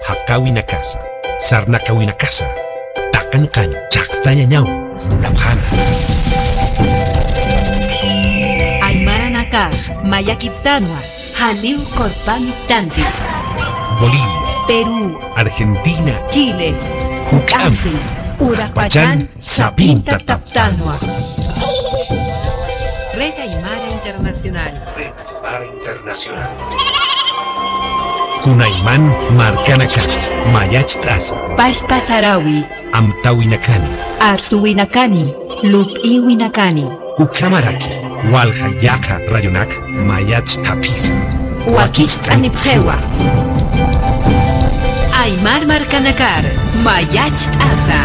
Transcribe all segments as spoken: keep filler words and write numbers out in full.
Hakawina casa, sarnakawina casa, takan kan chaktaya ñaw, munapjana. Aymara nakaj, maya kiptanwa, haliu korpan tanti. Bolivia, Perú, Argentina, Chile, Jucampi, Urapachán, Sapinta Taptanwa. Red Aymara Internacional. Red Aymara Internacional. Kunayman markanakani, mayachtaza, Pashpa Sarawi, amtawinakani, Arsuwinakani, Lupiwinakani, ukamaraki, walhayaka rayonak, mayachtapiza. Wakistanipjewa. Aymar Marcanakar, Mayachtaza.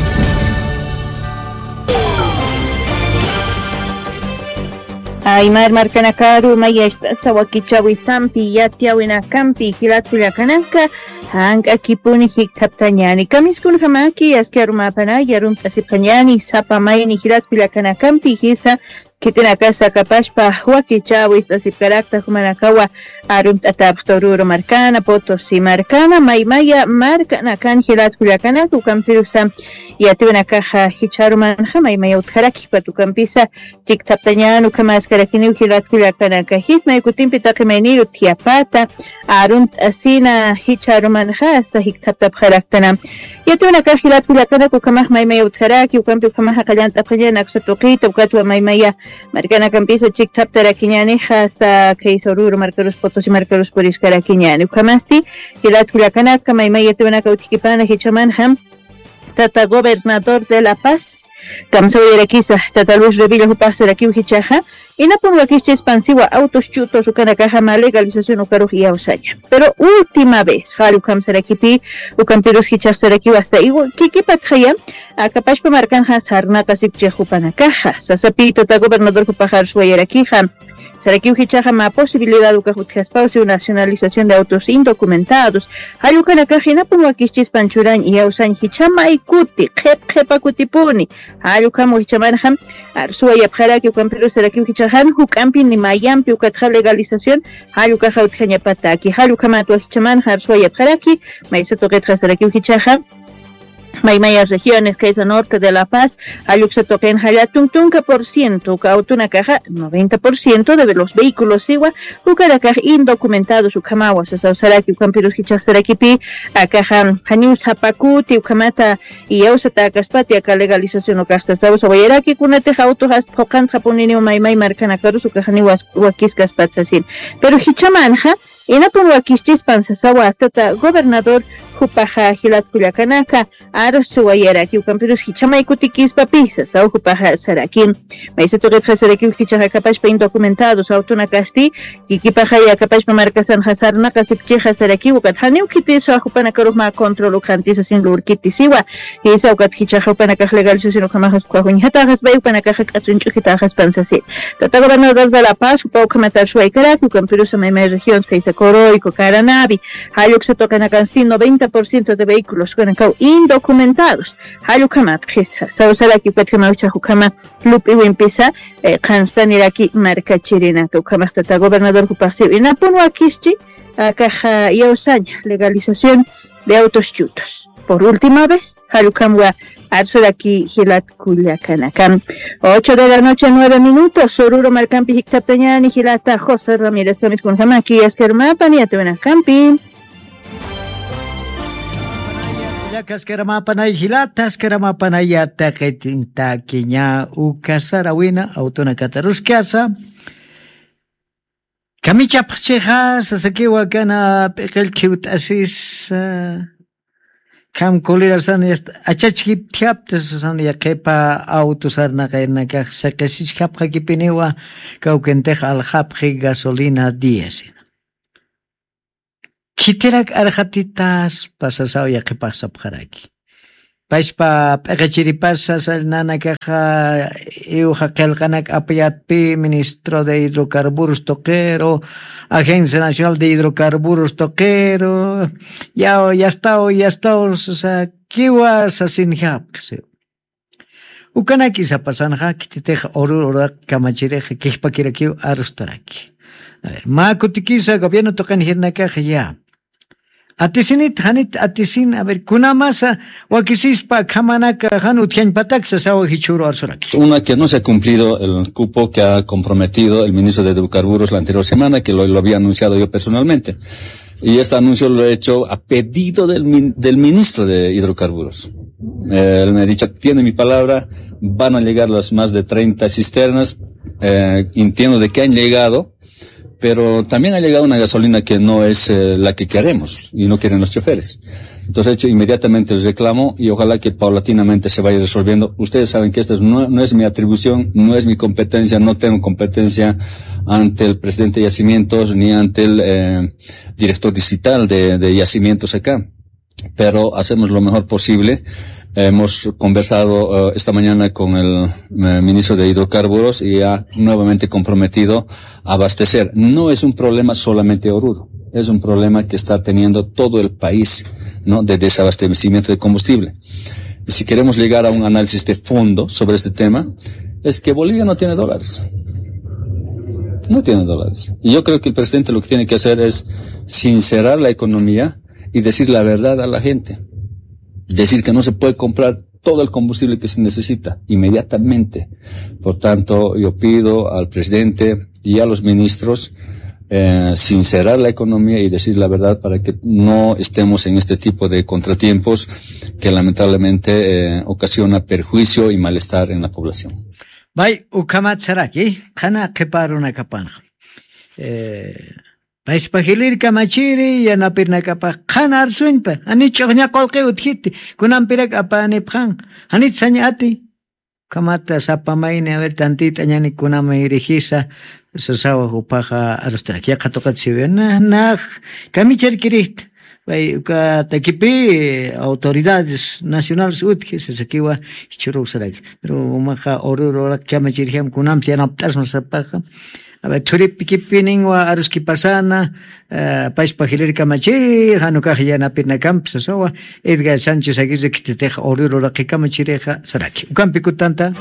Aymar Marcanakaru, Mayachtaza, Wakichawi Sampi, Yatiawinakampi, Hilatulakanaka, Hanka Kipuni Hiktaptañani, Kamiskun Hamaki, Askarumapana, Yarum Tasipanyani, Sapamaini, Hilatulakanampi, Hisa, Kitina casa capashpa, Wakichawi, Tasipkarakta, Humanakawa, Arum Tataptoruro Marcana, Potosi Marcana, Maimaya, Marcanakan, Hilatulakanaka, Kampirusa, Yatiwana caja, Hicharuman, Hamaimaya, Utharaki, Patucampisa, Chiktaptañanu, Kamaskarakinu, Hilatulakanaka, Hisna, Kutimpita, Kemeniru, Tiapata, Arum Asina, Hicharuman, Hasta, Hiktaptaparaktana. Yatiwana caja, Hilatulakanaka, Kamah Maimaya, Utharaki, Ukampi, Kamaha Kalanta, Pajana, Xatuquito, Katwa Maimaya. Marcana Campisa Chiktap Tarakiñani hasta Keisoruro Marcarus Potos y Marcarus Poris Caraquiñani. Ukamasti, Hilat Hulacanak, Maimaya Tevana Kautikipana, Hichamanham, Tata Gobernador de La Paz, Kamsawirakisa, Tata Luis Revilla Hupasaraki Hichaja, y Napunwakichi expansiva autos chutos Ukanakaja ma legalización Ukaruj y Ausaya. Pero última vez, Haru Kamsarakipi, Ukampirus Hichasaraki hasta Iwo Kikipatjaya, a Capachpa Marcanja Sarnaka Sipchejupanakaja, Sasapito, ta gobernador Jupajar Suayaraquija, Sarakiu Hichaja ma posibilidad Ukajutjaspausi una nacionalización de autos indocumentados, Hayukanakaja Napunwakichi Panchuran y Ausan Hichama y Kuti, Kep Kepa Kutipuni, Hayukamu Hichamanham, Arsuaya Pjaraki Ukampirus Sarakiu Hichajan, Hukampi ni Mayampi Ukatja legalización, Hayukaja Utjanya Pataki, Hayukamatu Hichaman, Arsuaya Pjaraki, Maisato Getja Sarakiu Hichaja, Maimaya regiones que es al norte de La Paz, Ayuxa toquen Hayatuntunca por ciento, Cautuna caja noventa por ciento de los vehículos Siwa, Ucaracaj indocumentados, Ucamawas, Sausaraki, Ucampirus Hichasarakipi, Acaja Hanius Zapacuti, Ucamata y Eusata Caspati, acá legalización o Castasavos, Obayaraki, Kunateja Autohas, Pocan Japonini, Maimai, Marcanacarus, Ucajani, Huaquiscas Patsasin. Pero Hichamanja, y Napon Huaquischis Pansasawa, hasta gobernador Jupaja Hilat Culiacanaka, Aros Suayaraki, Ucampirus Hichamay Kutikis Papisa, Sau Jupaja Sarakin, Maiseto Retra Sarakin Hichaja Capachpa indocumentados, Autuna Casti, Kikipaja y Capachpa Marca San Hazarna, Casipcheja Saraki, Ucathani, Ukitiso, Ajupanacuruma, Control, Ucantisa sin Lurkitisiwa, y Saucat Hichaja Upanacaj legalización, Ucamajas Cuajuñatajas, Bay, Upanacaja Catrinchitajas Pansasi. Tata gobernador de La Paz, Upaucamatar Suaycaraki, Ucampirus Amay regions, Caisacoro y Cocaranabi, Hayuk se tocan a Canstin, noventa por ciento de vehículos con indocumentados. Hayukamat, Pisa, Sausaraki, Petremaucha, Hukama, Lupi, Wimpisa, Kanstaniraki, Marca Chirina, Ukamat, Tata gobernador Jupasi, y Napunwakisti, Caja y Osaña, legalización de autos chutos. Por última vez, Harukamwa, Arsuraki, Hilat Culiacanacam. ocho de la noche, nueve minutos, Soruro Marcampi, Hictaptañani, Hilata, José Ramírez, Tamis con Jamaki, Eskermapan y Atuenacampi. Kaskaramapanay hilatas karamapanayata ketinta kinya ukasarawina autona kataruskasa kamicha pcheja sasakiwa kana pekel kiut asis kam kolira san achachki tiaptes san yakepa autosarna kaina ka sakasis kapka kipiniwa kaukente al khapki gasolina diesin Kitirak arjatitas pasasao ya que pasa paraki. Paispa pagachiripasa sal nana caja euja kelkanak apiatpi ministro de hidrocarburos toquero, Agencia Nacional de Hidrocarburos toquero, ya ya está ya está o sea kiwa sasinjap que Ukanaki sa pasanja kititeja oru ora kamachireja kihpakirakiu arustaraki. A ver, ma kutikisa gobierno tocan hirna caja ya. Atisinit hanit atisin a ver kunamasa wakisispa kamanaka hanu tianpataxa sawa hichuro arsoraki. Una que no se ha cumplido el cupo que ha comprometido el ministro de Hidrocarburos la anterior semana, que lo, lo había anunciado yo personalmente. Y este anuncio lo he hecho a pedido del, del ministro de Hidrocarburos. Eh, él me ha dicho, tiene mi palabra, van a llegar las más de treinta cisternas, eh, entiendo de que han llegado, pero también ha llegado una gasolina que no es eh, la que queremos y no quieren los choferes. Entonces he hecho inmediatamente el reclamo y ojalá que paulatinamente se vaya resolviendo. Ustedes saben que esta no, no es mi atribución, no es mi competencia, no tengo competencia ante el presidente de Yacimientos ni ante el eh, director digital de, de Yacimientos acá. Pero hacemos lo mejor posible. Hemos conversado uh, esta mañana con el uh, ministro de Hidrocarburos y ha nuevamente comprometido a abastecer. No es un problema solamente de Oruro, es un problema que está teniendo todo el país, ¿no?, de desabastecimiento de combustible. Y si queremos llegar a un análisis de fondo sobre este tema, es que Bolivia no tiene dólares. No tiene dólares. Y yo creo que el presidente lo que tiene que hacer es sincerar la economía y decir la verdad a la gente. Decir que no se puede comprar todo el combustible que se necesita inmediatamente. Por tanto, yo pido al presidente y a los ministros eh, sincerar la economía y decir la verdad para que no estemos en este tipo de contratiempos que lamentablemente eh, ocasiona perjuicio y malestar en la población. Bai, ukamat saraki, kana keparuna kapanja. Eh... Paispahilir kamachiri yanapirna kapa khanar suinpa ani chokhnya kolke uthiti kunam pirak apane phang ani sanyati kamata sapamaine a ver tantita ñani kunama irigisa sasawa upaja arustrak ya khatokat sibena na kamicher kirist bai ka takipi autoridades nacionales utkis sakiwa churuk sarak pero maha oruro kamachirham kunam sianaptas masapaja. A ver, turip kipining wa aruski pasana, pais pahilir kamachiri, hanuka hiyana pirna kamp, sasawa, Edgar Sánchez Aguirre kititeja oruro la kikamachireja saraki. Ukam pikutanta.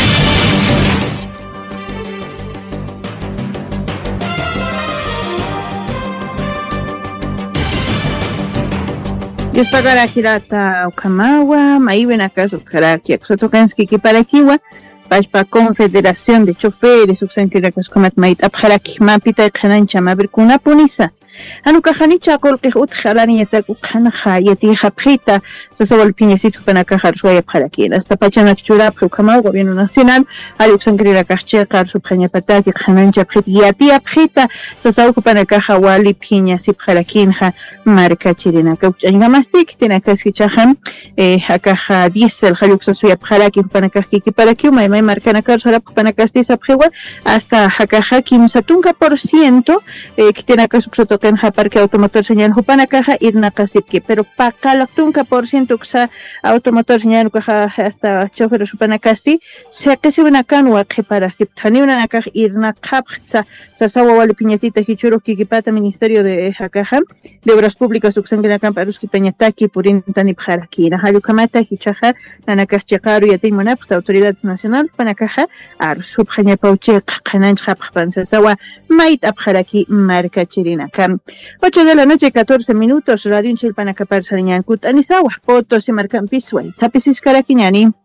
Dios pagara hirata ukamawa, maiben acaso karaki, akusatokanski kiparakiwa. Pashpa Confederación de Choferes, subsanquiracas comat mait abjaraki mapita khanancha mabirkuna punisa. Anuka hanicha kolke ut khalani yatak ukhanha yati hapjita sasawal piñacito panakajar suaya abjaraki. Hasta pachana churap ukama gobierno nacional al subsanquiracas chekar subhanapataki khanancha abjita yati abjita sasawu panakaja wali piñacip abjarakinha marca chirina kauchangamastik tinakas kichaham eh akaja diesel haluksa suya abjaraki panakaki kiparaki may may marca nakar sarap panakasti sabjewa hasta akaja kimsatunka por ciento eh tinakas subsoto tenha parque automotor señal hupana caja irna kasipki pero pakalaktunka por ciento xa automotor señal caja hasta chofer supana casti se que se una canua que para siptani una caja irna kapsa sasawa wali piñacita hichuro kikipata ministerio de caja de obras públicas uxangena camparuski peñataki purintani bjaraki na halukamata hichaja nana kachakaru yatimona autoridades nacional pana caja ar subhanya pauche qanan khappan sasawa mait abjaraki marca chirina ocho de la noche, catorce minutos, Radio Chilpanacapar Sariñan Kut Anisawa, Poto, Simarcan Pisway, Tapisis Caraquiñani.